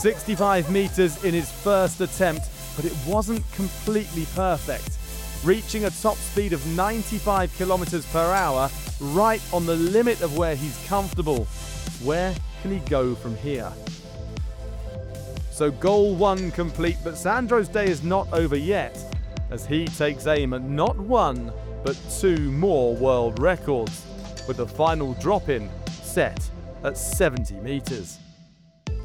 65 meters in his first attempt, but it wasn't completely perfect. Reaching a top speed of 95 kilometers per hour, right on the limit of where he's comfortable. Where can he go from here? So goal 1 complete, but Sandro's day is not over yet, as he takes aim at not 1, but 2 more world records, with the final drop-in set at 70 meters.